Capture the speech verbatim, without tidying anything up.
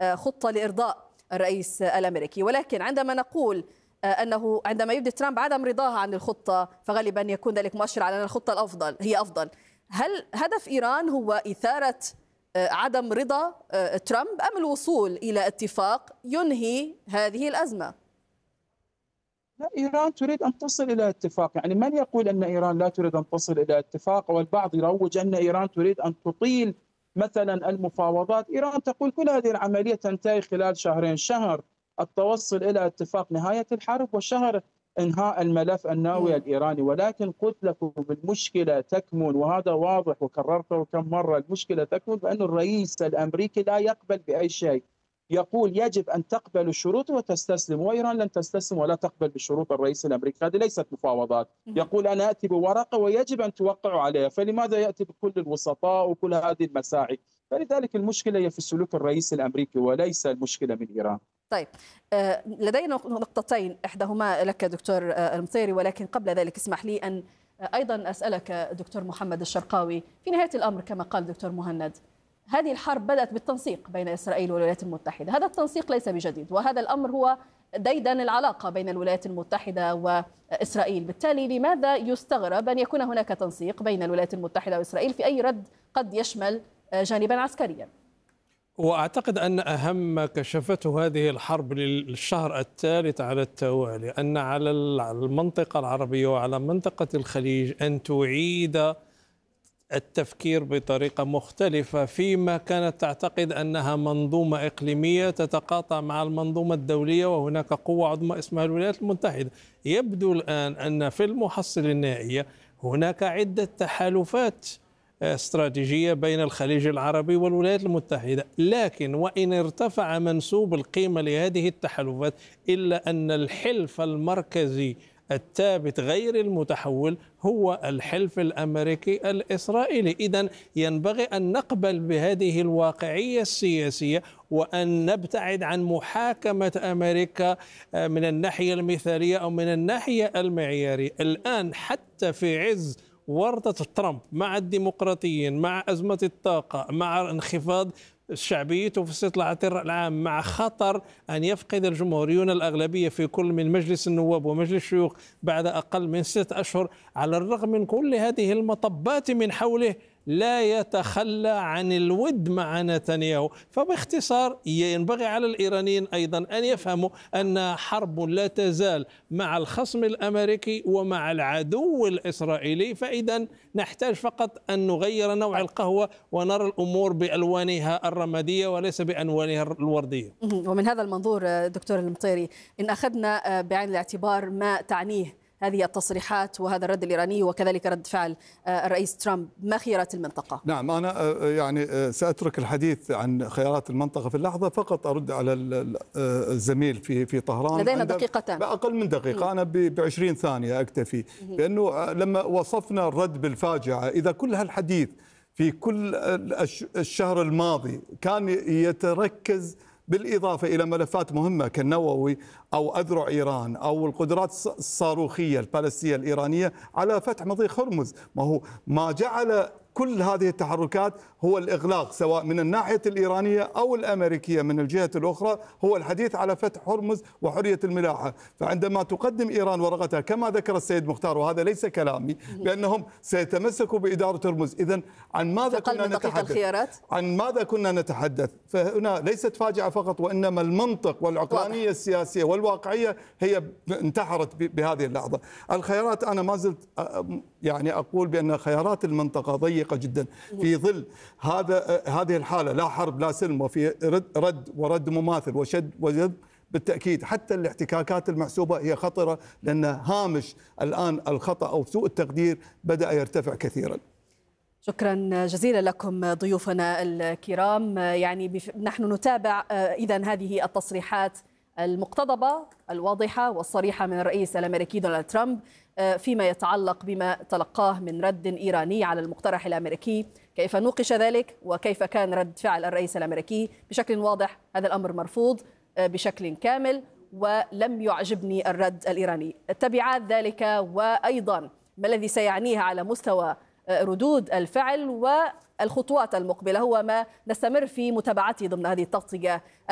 خطة لإرضاء الرئيس الأمريكي، ولكن عندما نقول أنه عندما يبدي ترامب عدم رضاها عن الخطة فغالبا يكون ذلك مؤشر على أن الخطة الأفضل هي أفضل. هل هدف إيران هو إثارة عدم رضا ترامب أم الوصول إلى اتفاق ينهي هذه الأزمة؟ لا، إيران تريد أن تصل إلى اتفاق. يعني من يقول أن إيران لا تريد أن تصل إلى اتفاق؟ والبعض يروج أن إيران تريد أن تطيل مثلا المفاوضات. إيران تقول كل هذه العملية تنتهي خلال شهرين، شهر التوصل إلى اتفاق نهاية الحرب وشهر انهاء الملف النووي الإيراني. ولكن قلت لكم المشكلة تكمن، وهذا واضح وكررته كم مرة، المشكلة تكمن بأن الرئيس الأمريكي لا يقبل بأي شيء. يقول يجب أن تقبل الشروط وتستسلم، وإيران لن تستسلم ولا تقبل بشروط الرئيس الأمريكي. هذه ليست مفاوضات. يقول أنا أتي بورقة ويجب أن توقعوا عليها، فلماذا يأتي بكل الوسطاء وكل هذه المساعي؟ فلذلك المشكلة هي في سلوك الرئيس الأمريكي وليس المشكلة من إيران. طيب، لدينا نقطتين إحداهما لك دكتور المطيري، ولكن قبل ذلك اسمح لي أن أيضا أسألك دكتور محمد الشرقاوي. في نهاية الأمر كما قال دكتور مهند، هذه الحرب بدأت بالتنسيق بين إسرائيل والولايات المتحدة. هذا التنسيق ليس بجديد، وهذا الأمر هو ديدن العلاقة بين الولايات المتحدة وإسرائيل. بالتالي لماذا يستغرب أن يكون هناك تنسيق بين الولايات المتحدة وإسرائيل في أي رد قد يشمل جانبا عسكريا؟ وأعتقد أن أهم ما كشفته هذه الحرب للشهر الثالث على التوالي أن على المنطقة العربية وعلى منطقة الخليج أن تعيد التفكير بطريقة مختلفة فيما كانت تعتقد أنها منظومة إقليمية تتقاطع مع المنظومة الدولية، وهناك قوة عظمى اسمها الولايات المتحدة. يبدو الآن أن في المحصلة النهائية هناك عدة تحالفات استراتيجية بين الخليج العربي والولايات المتحدة، لكن وإن ارتفع منسوب القيمة لهذه التحالفات إلا أن الحلف المركزي الثابت غير المتحول هو الحلف الأمريكي الإسرائيلي. إذن ينبغي أن نقبل بهذه الواقعية السياسية وأن نبتعد عن محاكمة أمريكا من الناحية المثالية أو من الناحية المعيارية. الآن حتى في عز ورطة ترامب مع الديمقراطيين، مع أزمة الطاقة، مع انخفاض شعبيته في استطلاعات الرأي العام، مع خطر أن يفقد الجمهوريون الأغلبية في كل من مجلس النواب ومجلس الشيوخ بعد أقل من ستة أشهر، على الرغم من كل هذه المطبات من حوله لا يتخلى عن الود مع نتنياهو. فباختصار ينبغي على الإيرانيين أيضا أن يفهموا أن حرب لا تزال مع الخصم الأمريكي ومع العدو الإسرائيلي، فإذا نحتاج فقط أن نغير نوع القهوة ونرى الأمور بألوانها الرمادية وليس بألوانها الوردية. ومن هذا المنظور دكتور المطيري، إن أخذنا بعين الاعتبار ما تعنيه هذه التصريحات وهذا الرد الإيراني وكذلك رد فعل الرئيس ترامب، ما خيارات المنطقة؟ نعم، أنا يعني سأترك الحديث عن خيارات المنطقة في اللحظة، فقط أرد على الزميل في في طهران. لدينا دقيقتان، أقل من دقيقة، أنا بعشرين ثانية أكتفي. بأنه لما وصفنا الرد بالفاجعة، إذا كل هالحديث في كل الشهر الماضي كان يتركز بالإضافة إلى ملفات مهمة كالنووي أو أذرع إيران أو القدرات الصاروخية البالستية الإيرانية على فتح مضيق هرمز، ما هو ما جعل كل هذه التحركات هو الإغلاق سواء من الناحية الإيرانية أو الأمريكية من الجهة الأخرى، هو الحديث على فتح هرمز وحرية الملاحة. فعندما تقدم إيران ورقتها كما ذكر السيد مختار، وهذا ليس كلامي، بأنهم سيتمسكوا بإدارة هرمز، إذن عن ماذا كنا نتحدث؟ عن ماذا كنا نتحدث؟ فهنا ليست فاجعة فقط، وإنما المنطق والعقلانية السياسية والواقعية هي انتحرت بهذه اللحظة. الخيارات أنا ما زلت يعني أقول بأن خيارات المنطقة ضيقة جدا في ظل هذا هذه الحالة، لا حرب لا سلم، وفي رد, رد ورد مماثل وشد وجذب. بالتأكيد حتى الاحتكاكات المحسوبة هي خطرة، لأن هامش الآن الخطأ أو سوء التقدير بدأ يرتفع كثيرا. شكرا جزيلا لكم ضيوفنا الكرام. يعني بف... نحن نتابع إذن هذه التصريحات المقتضبة الواضحة والصريحة من الرئيس الأمريكي دونالد ترامب فيما يتعلق بما تلقاه من رد إيراني على المقترح الأمريكي، كيف نوقش ذلك وكيف كان رد فعل الرئيس الأمريكي. بشكل واضح هذا الأمر مرفوض بشكل كامل، ولم يعجبني الرد الإيراني. تبعات ذلك وأيضا ما الذي سيعنيه على مستوى ردود الفعل والخطوات المقبلة هو ما نستمر في متابعته ضمن هذه التغطية.